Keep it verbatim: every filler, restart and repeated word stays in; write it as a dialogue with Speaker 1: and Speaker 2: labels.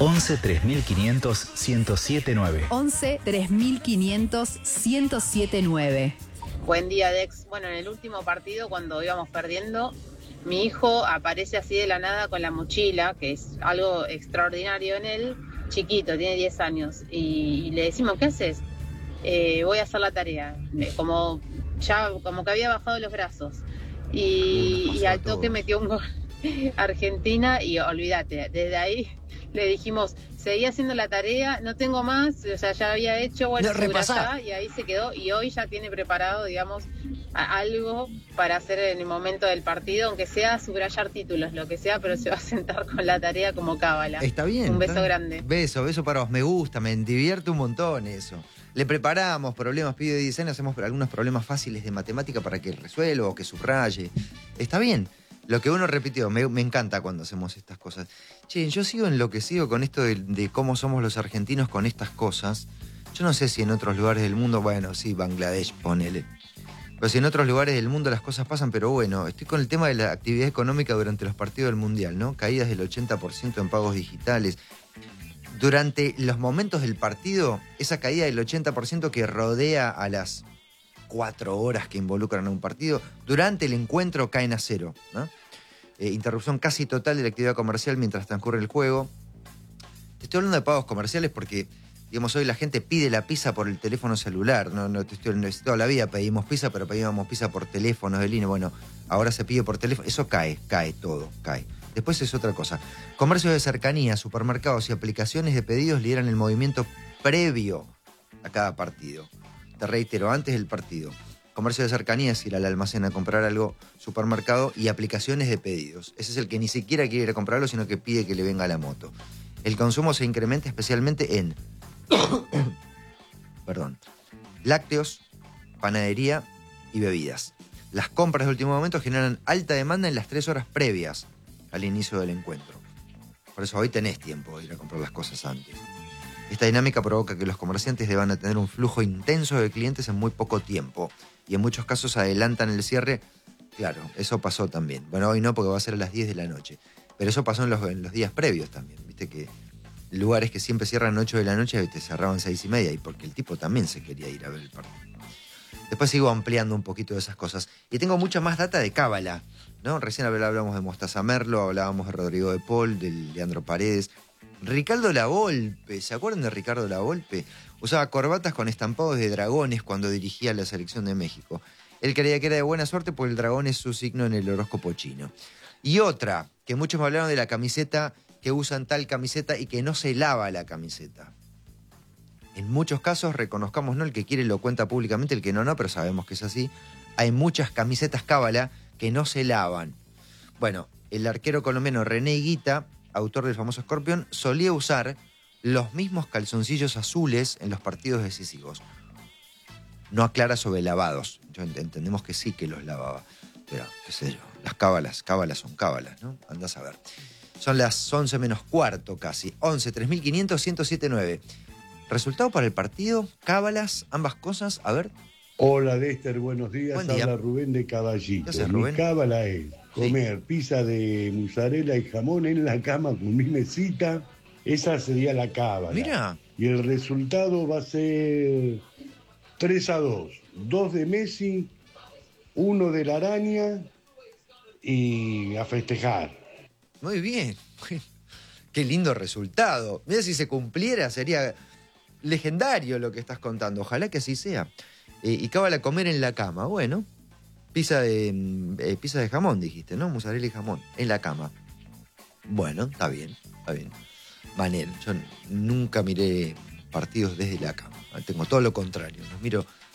Speaker 1: once tres mil quinientos ciento siete nueve.
Speaker 2: once tres mil quinientos ciento siete nueve.
Speaker 3: Buen día, Dex. Bueno, en el último partido, cuando íbamos perdiendo, mi hijo aparece así de la nada con la mochila, que es algo extraordinario en él, chiquito, tiene diez años, y, y le decimos, ¿qué haces? Eh, voy a hacer la tarea, como ya como que había bajado los brazos, y, y al toque metió un gol Argentina, y olvídate, desde ahí le dijimos, seguí haciendo la tarea, no tengo más, o sea, ya había hecho, bueno,
Speaker 4: No, repasá.
Speaker 3: y ahí se quedó, y hoy ya tiene preparado, digamos, a- algo para hacer en el momento del partido, aunque sea subrayar títulos, lo que sea, pero se va a sentar con la tarea como cábala.
Speaker 5: Está bien.
Speaker 3: Un beso
Speaker 5: está bien.
Speaker 3: grande.
Speaker 5: Beso, beso para vos. Me gusta, me divierte un montón eso. Le preparamos problemas, pibe de diez años, hacemos algunos problemas fáciles de matemática para que resuelva o que subraye. Está bien. Lo que uno repitió, me, me encanta cuando hacemos estas cosas. Che, yo sigo enloquecido con esto de, de cómo somos los argentinos con estas cosas. Yo no sé si en otros lugares del mundo, bueno, sí, Bangladesh, ponele. Pero si en otros lugares del mundo las cosas pasan, pero bueno, estoy con el tema de la actividad económica durante los partidos del Mundial, ¿no? Caídas del ochenta por ciento en pagos digitales. Durante los momentos del partido, esa caída del ochenta por ciento que rodea a las cuatro horas que involucran a un partido, durante el encuentro caen a cero, ¿no? Eh, interrupción casi total de la actividad comercial mientras transcurre el juego. Te estoy hablando de pagos comerciales porque, digamos, hoy la gente pide la pizza por el teléfono celular. No, no te estoy, no, toda la vida pedimos pizza, pero pedíamos pizza por teléfonos de línea. Bueno, ahora se pide por teléfono. Eso cae, cae todo, cae. Después es otra cosa. Comercios de cercanía, supermercados y aplicaciones de pedidos lideran el movimiento previo a cada partido. Te reitero, antes del partido. Comercio de cercanía es ir al almacén a comprar algo, supermercado y aplicaciones de pedidos. Ese es el que ni siquiera quiere ir a comprarlo, sino que pide que le venga la moto. El consumo se incrementa especialmente en perdón, lácteos, panadería y bebidas. Las compras de último momento generan alta demanda en las tres horas previas al inicio del encuentro. Por eso hoy tenés tiempo de ir a comprar las cosas antes. Esta dinámica provoca que los comerciantes deban a tener un flujo intenso de clientes en muy poco tiempo y en muchos casos adelantan el cierre. Claro, eso pasó también. Bueno, hoy no porque va a ser a las diez de la noche, pero eso pasó en los, en los días previos también. Viste que lugares que siempre cierran ocho de la noche te cerraban seis y media y porque el tipo también se quería ir a ver el partido. Después sigo ampliando un poquito de esas cosas. Y tengo mucha más data de cábala, ¿no? Recién hablábamos de Mostaza Merlo, hablábamos de Rodrigo de Paul, de Leandro Paredes. Ricardo Lavolpe, ¿se acuerdan de Ricardo Lavolpe? Usaba corbatas con estampados de dragones cuando dirigía la selección de México. Él creía que era de buena suerte porque el dragón es su signo en el horóscopo chino. Y otra, que muchos me hablaron de la camiseta, que usan tal camiseta y que no se lava la camiseta. En muchos casos, reconozcamos, ¿no? El que quiere lo cuenta públicamente, el que no, no, pero sabemos que es así. Hay muchas camisetas cábala que no se lavan. Bueno, el arquero colombiano René Higuita, autor del famoso Scorpion, solía usar los mismos calzoncillos azules en los partidos decisivos. No aclara sobre lavados. Yo ent- entendemos que sí que los lavaba. Pero, qué sé yo, las cábalas, cábalas son cábalas, ¿no? Andás a ver. Son las once menos cuarto casi. once, tres mil quinientos, ciento siete nueve. ¿Resultado para el partido? ¿Cábalas? ¿Ambas cosas? A ver.
Speaker 6: Hola, Dexter, buenos días.
Speaker 5: Buen día.
Speaker 6: Habla Rubén de Caballito.
Speaker 5: ¿Qué haces,
Speaker 6: Mi
Speaker 5: Rubén?
Speaker 6: cábala es comer
Speaker 5: Sí.
Speaker 6: pizza de mozzarella y jamón en la cama con mi mesita. Esa sería la cábala.
Speaker 5: Mira.
Speaker 6: Y el resultado va a ser tres a dos. dos de Messi, uno de la araña y a festejar.
Speaker 5: Muy bien. Qué lindo resultado. Mira, si se cumpliera sería legendario lo que estás contando. Ojalá que así sea. Eh, y cábala a comer en la cama. Bueno, pizza de, eh, pizza de jamón, dijiste, ¿no? Mozzarella y jamón, en la cama. Bueno, está bien, está bien. Manel, yo nunca miré partidos desde la cama. Tengo todo lo contrario. Los miro